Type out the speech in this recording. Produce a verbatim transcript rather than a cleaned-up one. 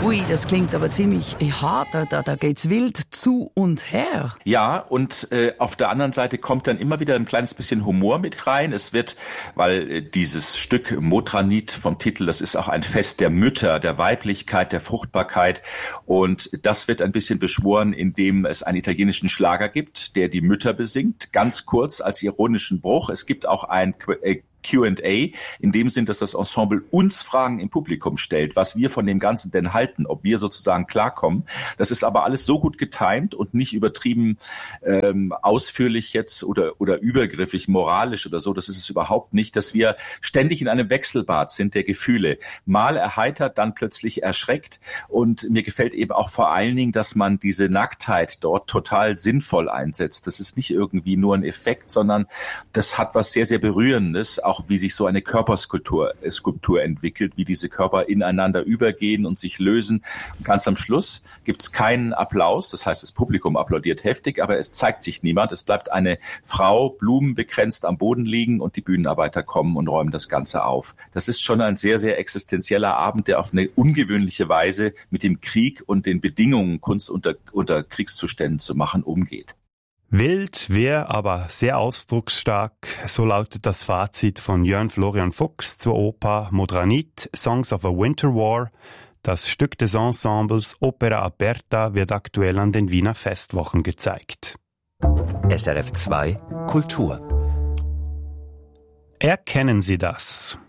Ui, das klingt aber ziemlich hart, da, da, da geht's wild zu und her. Ja, und äh, auf der anderen Seite kommt dann immer wieder ein kleines bisschen Humor mit rein. Es wird, weil äh, dieses Stück Modranit vom Titel, das ist auch ein Fest der Mütter, der Weiblichkeit, der Fruchtbarkeit. Und das wird ein bisschen beschworen, indem es einen italienischen Schlager gibt, der die Mütter besingt, ganz kurz als ironischen Bruch. Es gibt auch ein äh, Q and A, in dem Sinn, dass das Ensemble uns Fragen im Publikum stellt, was wir von dem Ganzen denn halten, ob wir sozusagen klarkommen. Das ist aber alles so gut getimt und nicht übertrieben ähm, ausführlich jetzt oder oder übergriffig, moralisch oder so. Das ist es überhaupt nicht, dass wir ständig in einem Wechselbad sind der Gefühle. Mal erheitert, dann plötzlich erschreckt. Und mir gefällt eben auch vor allen Dingen, dass man diese Nacktheit dort total sinnvoll einsetzt. Das ist nicht irgendwie nur ein Effekt, sondern das hat was sehr, sehr Berührendes, auch wie sich so eine Körperskulptur äh, Skulptur entwickelt, wie diese Körper ineinander übergehen und sich lösen. Und ganz am Schluss gibt es keinen Applaus, das heißt, das Publikum applaudiert heftig, aber es zeigt sich niemand. Es bleibt eine Frau blumenbekränzt am Boden liegen und die Bühnenarbeiter kommen und räumen das Ganze auf. Das ist schon ein sehr, sehr existenzieller Abend, der auf eine ungewöhnliche Weise mit dem Krieg und den Bedingungen, Kunst unter, unter Kriegszuständen zu machen, umgeht. Wild, wir, aber sehr ausdrucksstark, so lautet das Fazit von Jörn Florian Fuchs zur Oper Modranit, Songs of a Winter War. Das Stück des Ensembles Opera Aperta wird aktuell an den Wiener Festwochen gezeigt. S R F zwei Kultur. Erkennen Sie das?